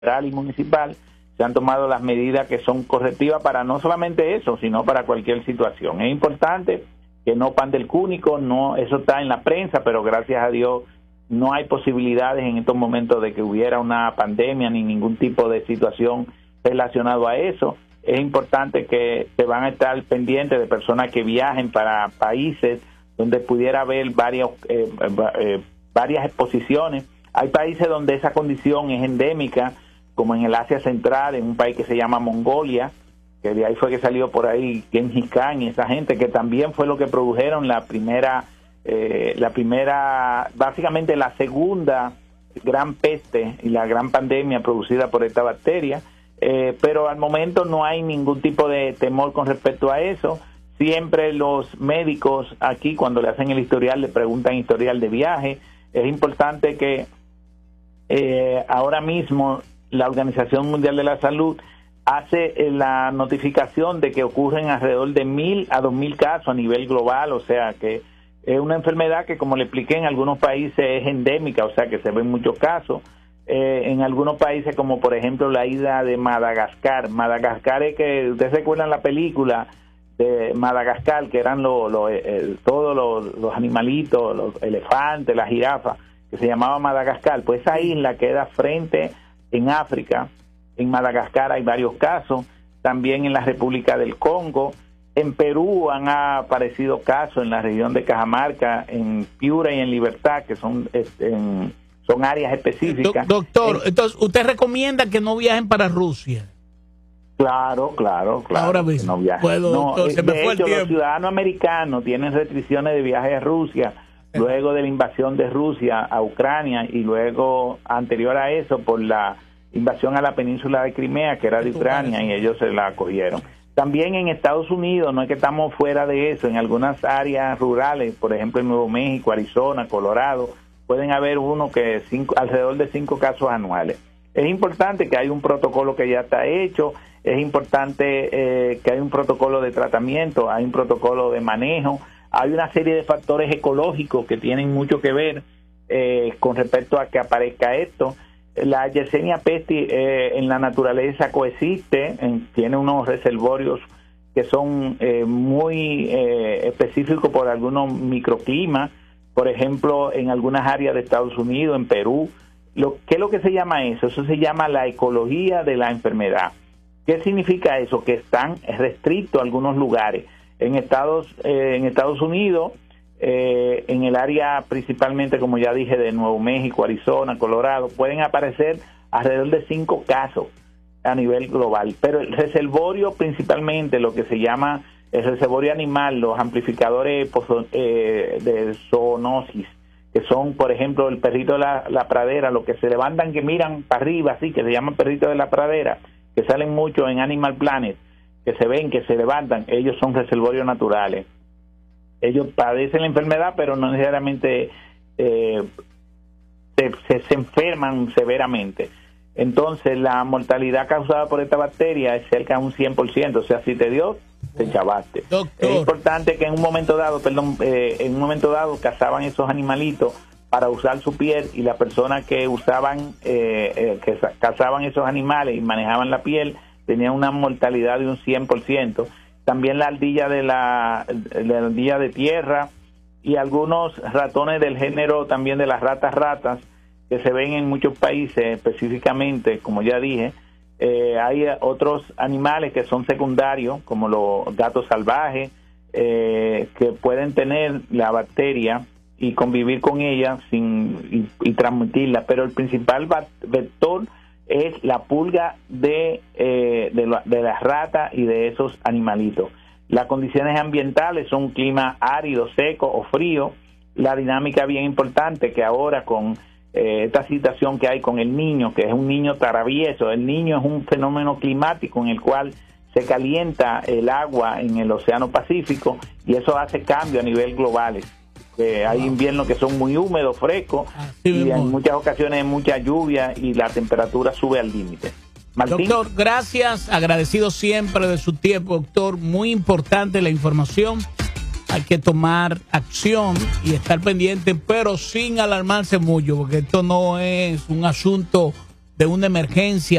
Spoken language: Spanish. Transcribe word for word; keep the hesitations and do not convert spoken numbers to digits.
federal y municipal, se han tomado las medidas que son correctivas para no solamente eso, sino para cualquier situación. Es importante que no pande el cúnico, no, eso está en la prensa, pero gracias a Dios no hay posibilidades en estos momentos de que hubiera una pandemia ni ningún tipo de situación relacionado a eso. Es importante que se van a estar pendientes de personas que viajen para países donde pudiera haber varias, eh, eh, varias exposiciones. Hay países donde esa condición es endémica, como en el Asia Central, en un país que se llama Mongolia, que de ahí fue que salió por ahí Genghis Khan y esa gente, que también fue lo que produjeron la primera, eh, la primera, básicamente la segunda gran peste y la gran pandemia producida por esta bacteria. Eh, pero al momento no hay ningún tipo de temor con respecto a eso. Siempre los médicos aquí, cuando le hacen el historial, le preguntan historial de viaje. Es importante que eh, ahora mismo la Organización Mundial de la Salud hace la notificación de que ocurren alrededor de mil a dos mil casos a nivel global, o sea que es una enfermedad que, como le expliqué, en algunos países es endémica, o sea que se ven muchos casos. Eh, en algunos países, como por ejemplo la isla de Madagascar. Madagascar es que, ustedes recuerdan la película de Madagascar, que eran lo, lo, eh, todos los, los animalitos, los elefantes, las jirafas, que se llamaba Madagascar. Pues esa isla queda frente en África. En Madagascar hay varios casos, también en la República del Congo. En Perú han aparecido casos en la región de Cajamarca, en Piura y en Libertad, que son en, son áreas específicas. Do, doctor, en, entonces, ¿usted recomienda que no viajen para Rusia? Claro, claro, claro. Ahora mismo, no viajen. puedo, no, doctor, se me de fue hecho, el tiempo. los ciudadanos americanos tienen restricciones de viaje a Rusia, luego de la invasión de Rusia a Ucrania y luego, anterior a eso, por la invasión a la península de Crimea, que era de Ucrania, y ellos se la acogieron. También en Estados Unidos, no es que estamos fuera de eso, en algunas áreas rurales, por ejemplo en Nuevo México, Arizona, Colorado, pueden haber uno que cinco, alrededor de cinco casos anuales. Es importante que haya un protocolo que ya está hecho, es importante eh, que haya un protocolo de tratamiento, hay un protocolo de manejo, hay una serie de factores ecológicos que tienen mucho que ver eh, con respecto a que aparezca esto. La Yersinia pestis eh, en la naturaleza coexiste, en, tiene unos reservorios que son eh, muy eh, específicos por algunos microclimas, por ejemplo, en algunas áreas de Estados Unidos, en Perú. Lo, ¿Qué es lo que se llama eso? Eso se llama la ecología de la enfermedad. ¿Qué significa eso? Que están restrictos algunos lugares. En Estados, eh, en Estados Unidos, Eh, en el área principalmente, como ya dije, de Nuevo México, Arizona, Colorado, pueden aparecer alrededor de cinco casos a nivel global, pero el reservorio principalmente, lo que se llama el reservorio animal, los amplificadores eh, de zoonosis, que son, por ejemplo, el perrito de la, la pradera, los que se levantan, que miran para arriba, así, que se llaman perritos de la pradera, que salen mucho en Animal Planet, que se ven, que se levantan, ellos son reservorios naturales. Ellos padecen la enfermedad, pero no necesariamente eh, se, se, se enferman severamente. Entonces, la mortalidad causada por esta bacteria es cerca de un cien por ciento. O sea, si te dio, te chavaste. Doctor. Es importante que en un momento dado, perdón, eh, en un momento dado cazaban esos animalitos para usar su piel, y las personas que usaban, eh, eh, que cazaban esos animales y manejaban la piel, tenían una mortalidad de un cien por ciento. También la ardilla de la, la ardilla de tierra y algunos ratones del género también de las ratas ratas que se ven en muchos países, específicamente, como ya dije. Eh, hay otros animales que son secundarios, como los gatos salvajes, eh, que pueden tener la bacteria y convivir con ella sin y, y transmitirla, pero el principal vector es la pulga de, eh, de, la, de las ratas y de esos animalitos. Las condiciones ambientales son un clima árido, seco o frío. La dinámica bien importante que ahora con eh, esta situación que hay con el Niño, que es un niño travieso, el Niño es un fenómeno climático en el cual se calienta el agua en el Océano Pacífico y eso hace cambio a nivel global. Eh, hay inviernos que son muy húmedos, frescos, y en muchas ocasiones hay mucha lluvia y la temperatura sube al límite. Martín. Doctor, gracias, agradecido siempre de su tiempo, doctor. Muy importante la información. Hay que tomar acción y estar pendiente, pero sin alarmarse mucho, porque esto no es un asunto de una emergencia